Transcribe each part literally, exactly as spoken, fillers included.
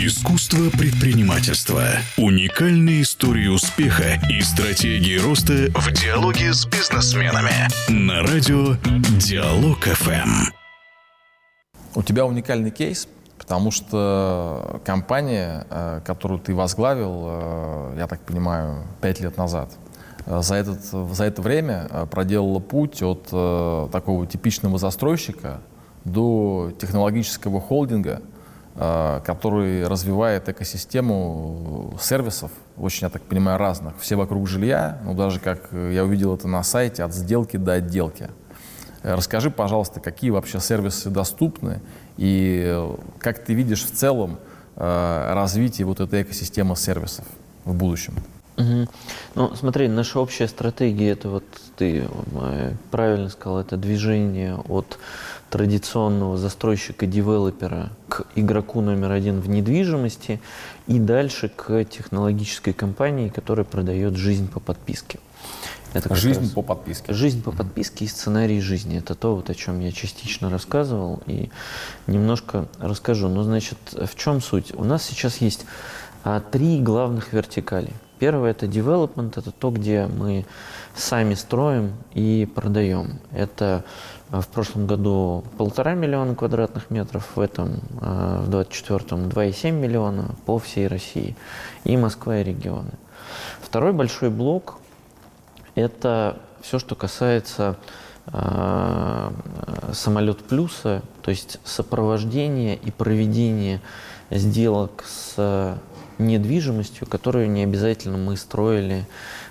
Искусство предпринимательства. Уникальные истории успеха и стратегии роста в диалоге с бизнесменами. На радио Диалог эф эм. У тебя уникальный кейс, потому что компания, которую ты возглавил, я так понимаю, пять лет назад, за, этот, за это время проделала путь от такого типичного застройщика до технологического холдинга, который развивает экосистему сервисов, очень, я так понимаю, разных. Все вокруг жилья, ну даже, как я увидел это на сайте, от сделки до отделки. Расскажи, пожалуйста, какие вообще сервисы доступны и как ты видишь в целом развитие вот этой экосистемы сервисов в будущем? Угу. Ну, смотри, наша общая стратегия, это вот ты правильно сказал, это движение от традиционного застройщика-девелопера к игроку номер один в недвижимости и дальше к технологической компании, которая продает жизнь по подписке. Это жизнь по подписке. Жизнь по подписке и сценарий жизни. Это то, вот, о чем я частично рассказывал и немножко расскажу. Ну, значит, в чем суть? У нас сейчас есть а, три главных вертикали. Первое – это development, это то, где мы сами строим и продаем. Это в прошлом году полтора миллиона квадратных метров, в этом, в двадцать четвёртом, два и семь миллиона по всей России, и Москва, и регионы. Второй большой блок – это все, что касается э, самолет плюса, то есть сопровождение и проведение сделок с недвижимостью, которую не обязательно мы строили.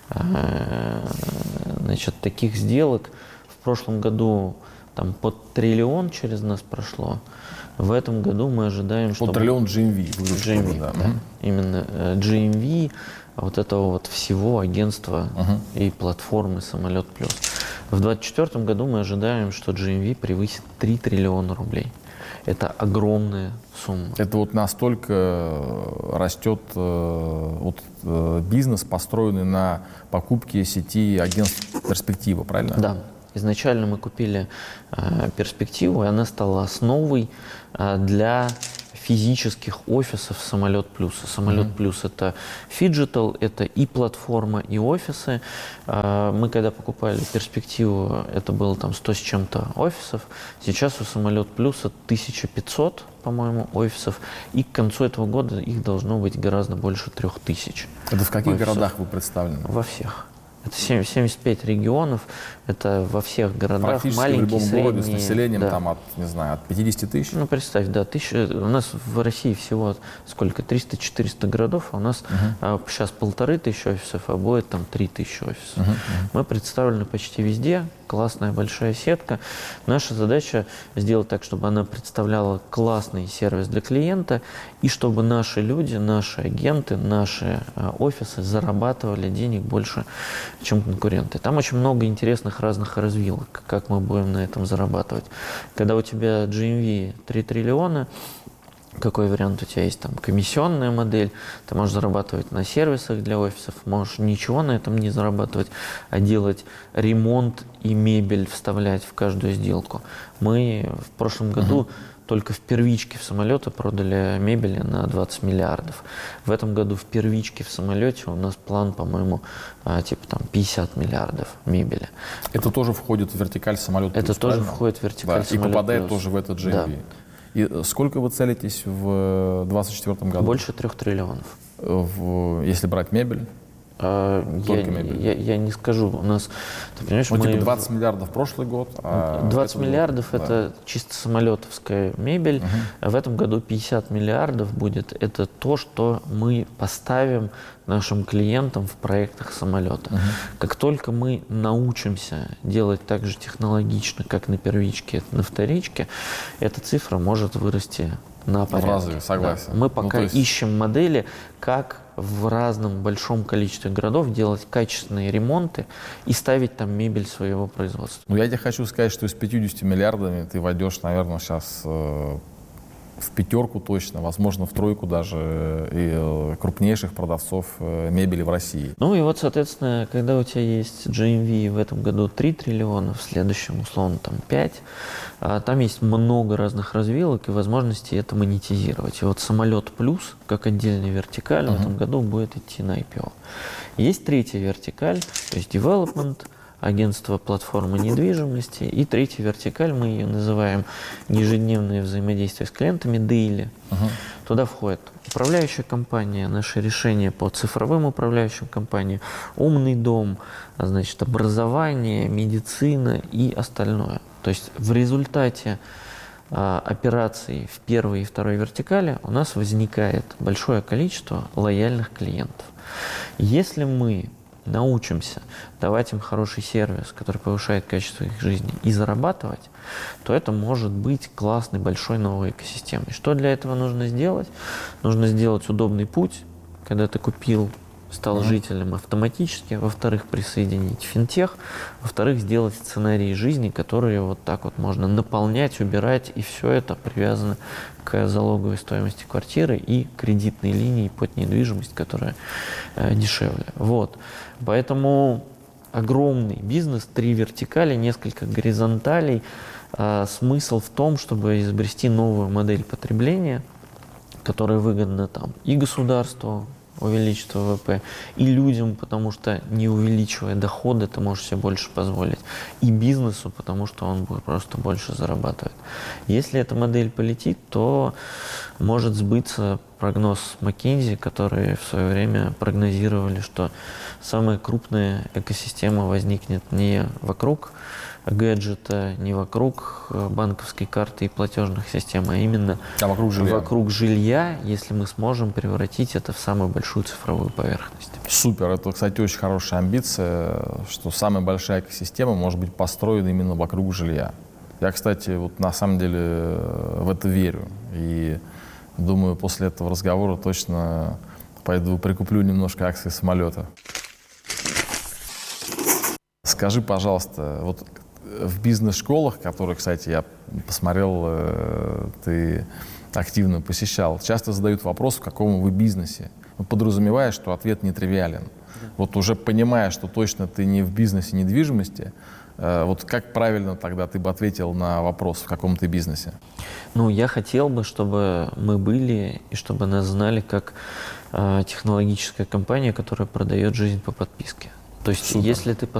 Значит, таких сделок в прошлом году там под триллион через нас прошло. В этом году мы ожидаем, что... Под триллион джи эм ви. джи эм ви, да. Да. Uh-huh. Именно джи эм ви вот этого вот всего агентства uh-huh. и платформы «Самолет Плюс». В двадцать четвёртом году мы ожидаем, что джи эм ви превысит три триллиона рублей. Это огромная сумма. Это вот настолько растет э, вот, э, бизнес, построенный на покупке сети агентств «Перспектива», правильно? Да. Изначально мы купили э, «Перспективу», и она стала основой э, для физических офисов «Самолет Плюса». «Самолет mm-hmm. Плюс» — это фиджитал, это и платформа, и офисы. Э, мы когда покупали «Перспективу», это было там сто с чем-то офисов. Сейчас у «Самолет Плюса» тысяча пятьсот, по-моему, офисов. И к концу этого года их должно быть гораздо больше трех тысяч. Это в каких офисов. городах вы представлены? Во всех. Это семьдесят пять регионов, это во всех городах, практически маленькие, в любом средние, городе с населением да. там от, не знаю, от пятидесяти тысяч. Ну, представь, да, тысяча, у нас в России всего сколько, триста-четыреста городов, а у нас uh-huh. а, сейчас полторы тысячи офисов, а будет там три тысячи офисов. Uh-huh. Uh-huh. Мы представлены почти везде, классная большая сетка. Наша задача сделать так, чтобы она представляла классный сервис для клиента, и чтобы наши люди, наши агенты, наши а, офисы зарабатывали денег больше, чем конкуренты. Там очень много интересных разных развилок, как мы будем на этом зарабатывать. Когда у тебя джи эм ви три триллиона, какой вариант у тебя есть? Там комиссионная модель, ты можешь зарабатывать на сервисах для офисов, можешь ничего на этом не зарабатывать, а делать ремонт и мебель вставлять в каждую сделку. Мы в прошлом году uh-huh. только в первичке в самолете продали мебели на двадцать миллиардов. В этом году в первичке в самолете у нас план, по-моему, типа там пятьдесят миллиардов мебели. Это тоже входит в вертикаль «Самолет Плюс», Это тоже правильно? входит в вертикаль да, «Самолет И попадает Плюс». тоже в этот джи эм ви. Да. И сколько вы целитесь в двадцать четвёртом году? Больше трех триллионов. В, если брать мебель? А, я, я, я не скажу. У нас, ты понимаешь, ну, мы... типа двадцать миллиардов прошлый год. А двадцать миллиардов год, это да. чисто самолетовская мебель. Uh-huh. В этом году пятьдесят миллиардов будет. Это то, что мы поставим нашим клиентам в проектах самолета. Uh-huh. Как только мы научимся делать так же технологично, как на первичке, на вторичке, эта цифра может вырасти на порядок. В разы, согласен. Да. Мы пока ну, есть... ищем модели, как в разном большом количестве городов делать качественные ремонты и ставить там мебель своего производства. Ну, я тебе хочу сказать, что с пятьюдесятью миллиардами ты войдешь, наверное, сейчас э, в пятерку точно, возможно, в тройку даже и крупнейших продавцов мебели в России. Ну и вот, соответственно, когда у тебя есть джи эм ви в этом году три триллиона, в следующем, условно, там пять, там есть много разных развилок и возможностей это монетизировать. И вот самолет плюс, как отдельная вертикаль, uh-huh. в этом году будет идти на ай пи о. Есть третья вертикаль, то есть development, агентство платформы недвижимости. И третья вертикаль, мы ее называем ежедневное взаимодействие с клиентами, daily. Uh-huh. Туда входит управляющая компания, наши решения по цифровым управляющим компаниям, умный дом, значит, образование, медицина и остальное. То есть в результате а, операций в первой и второй вертикали у нас возникает большое количество лояльных клиентов. Если мы научимся давать им хороший сервис, который повышает качество их жизни, и зарабатывать, то это может быть классной большой новой экосистемой. Что для этого нужно сделать? Нужно сделать удобный путь, когда ты купил, стал mm-hmm. жителем автоматически, во-вторых, присоединить финтех, во-вторых, сделать сценарии жизни, которые вот так вот можно наполнять, убирать, и все это привязано к залоговой стоимости квартиры и кредитной линии под недвижимость, которая э, дешевле. Вот. Поэтому огромный бизнес, три вертикали, несколько горизонталей. А, смысл в том, чтобы изобрести новую модель потребления, которая выгодна там и государству, увеличит вэ вэ пэ, и людям, потому что не увеличивая доходы, ты можешь себе больше позволить, и бизнесу, потому что он будет просто больше зарабатывать. Если эта модель полетит, то может сбыться прогноз McKinsey, которые в свое время прогнозировали, что самая крупная экосистема возникнет не вокруг гаджета, не вокруг банковской карты и платежных систем, а именно а вокруг жилья. вокруг жилья, если мы сможем превратить это в самую большую цифровую поверхность. Супер. Это, кстати, очень хорошая амбиция, что самая большая экосистема может быть построена именно вокруг жилья. Я, кстати, вот на самом деле в это верю. И думаю, после этого разговора точно пойду прикуплю немножко акций самолета. Скажи, пожалуйста, вот в бизнес-школах, которые, кстати, я посмотрел, ты активно посещал, часто задают вопрос, в каком вы бизнесе. Подразумевая, что ответ нетривиален. Да. Вот уже понимая, что точно ты не в бизнесе недвижимости, вот как правильно тогда ты бы ответил на вопрос, в каком ты бизнесе? Ну, я хотел бы, чтобы мы были и чтобы нас знали как э, технологическая компания, которая продает жизнь по подписке. То есть, Супер. Если ты